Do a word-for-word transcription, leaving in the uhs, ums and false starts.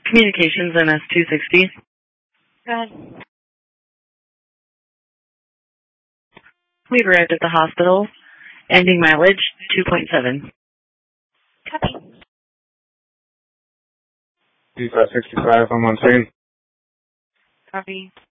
Communications M S two sixty. Go ahead. We've arrived at the hospital. Ending mileage two point seven. Copy. D five sixty-five, I'm on scene. Copy.